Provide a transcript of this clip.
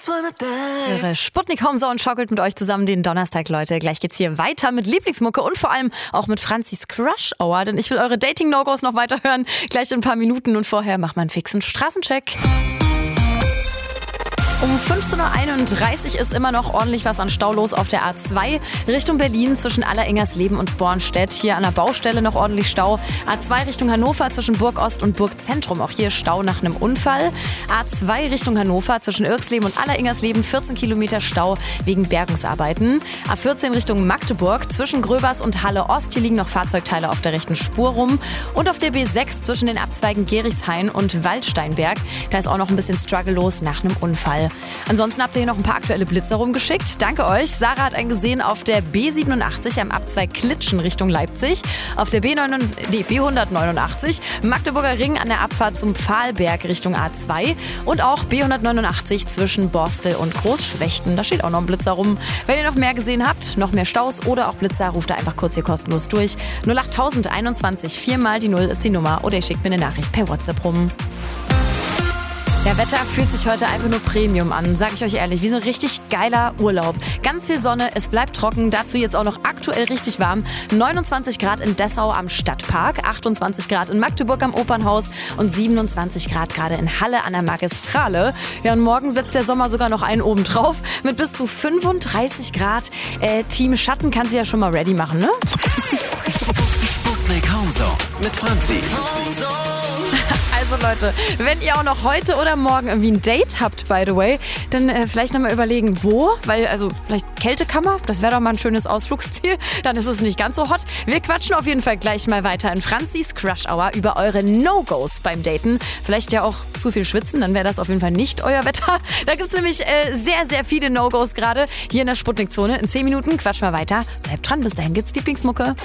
Ihre Sputnik Homezone schaukelt mit euch zusammen den Donnerstag, Leute. Gleich geht's hier weiter mit Lieblingsmucke und vor allem auch mit Franzis Crush Hour, denn ich will eure Dating-No-Gos noch weiter hören. Gleich in ein paar Minuten und vorher macht man einen fixen Straßencheck. Um 15.31 Uhr ist immer noch ordentlich was an Stau los auf der A2 Richtung Berlin zwischen Alleringersleben und Bornstedt. Hier an der Baustelle noch ordentlich Stau. A2 Richtung Hannover zwischen Burgost und Burgzentrum. Auch hier Stau nach einem Unfall. A2 Richtung Hannover zwischen Irksleben und Alleringersleben 14 Kilometer Stau wegen Bergungsarbeiten. A14 Richtung Magdeburg zwischen Gröbers und Halle Ost. Hier liegen noch Fahrzeugteile auf der rechten Spur rum. Und auf der B6 zwischen den Abzweigen Gerichshain und Waldsteinberg. Da ist auch noch ein bisschen Struggle los nach einem Unfall. Ansonsten habt ihr hier noch ein paar aktuelle Blitzer rumgeschickt. Danke euch. Sarah hat einen gesehen auf der B87 am Abzweig Klitschen Richtung Leipzig. Auf der B189 Magdeburger Ring an der Abfahrt zum Pfahlberg Richtung A2. Und auch B189 zwischen Borstel und Großschwechten. Da steht auch noch ein Blitzer rum. Wenn ihr noch mehr gesehen habt, noch mehr Staus oder auch Blitzer, ruft da einfach kurz hier kostenlos durch. 08021 4 mal die 0 ist die Nummer. Oder ihr schickt mir eine Nachricht per WhatsApp rum. Der Wetter fühlt sich heute einfach nur Premium an, sag ich euch ehrlich, wie so ein richtig geiler Urlaub. Ganz viel Sonne, es bleibt trocken, dazu jetzt auch noch aktuell richtig warm. 29 Grad in Dessau am Stadtpark, 28 Grad in Magdeburg am Opernhaus und 27 Grad gerade in Halle an der Magistrale. Ja, und morgen setzt der Sommer sogar noch einen oben drauf mit bis zu 35 Grad. Team Schatten kann sich ja schon mal ready machen, ne? Sputnik Homezone mit Franzi. Also Leute, wenn ihr auch noch heute oder morgen irgendwie ein Date habt, by the way, dann vielleicht nochmal überlegen, wo, weil also vielleicht Kältekammer, das wäre doch mal ein schönes Ausflugsziel, dann ist es nicht ganz so hot. Wir quatschen auf jeden Fall gleich mal weiter in Franzis Crush Hour über eure No-Gos beim Daten. Vielleicht ja auch zu viel schwitzen, dann wäre das auf jeden Fall nicht euer Wetter. Da gibt es nämlich sehr, sehr viele No-Gos gerade hier in der Sputnik-Zone. In 10 Minuten quatschen wir weiter. Bleibt dran, bis dahin gibt's Lieblingsmucke.